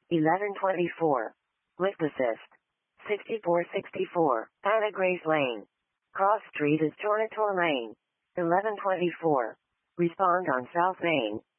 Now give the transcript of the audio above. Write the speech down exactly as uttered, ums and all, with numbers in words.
eleven twenty-four. Lift assist. sixty-four sixty-four. Anna Grace Lane. Cross Street is Tornator Lane. eleven twenty-four. Respond on South Main.